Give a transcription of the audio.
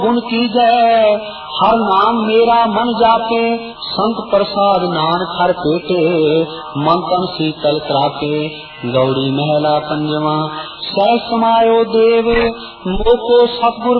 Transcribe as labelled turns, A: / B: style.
A: गुण की जय हर नाम मेरा मन जाके संत प्रसाद नानक हर पेटे मन तन शीतल कराके गौड़ी महला पंजवा सह समायो देव मोको सतगुर